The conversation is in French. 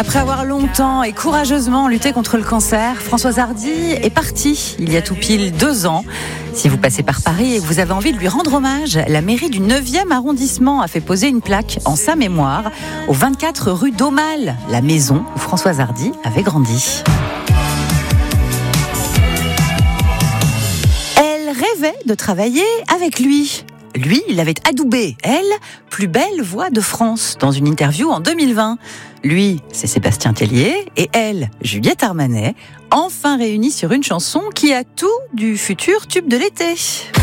Après avoir longtemps et courageusement lutté contre le cancer, Françoise Hardy est partie il y a tout pile 2 ans. Si vous passez par Paris et que vous avez envie de lui rendre hommage, la mairie du 9e arrondissement a fait poser une plaque en sa mémoire au 24 rue d'Aumale, la maison où Françoise Hardy avait grandi. Elle rêvait de travailler avec lui. Lui, il l'avait adoubée. Elle, plus belle voix de France, dans une interview en 2020. Lui, c'est Sébastien Tellier, et elle, Juliette Armanet, enfin réunis sur une chanson qui a tout du futur tube de l'été.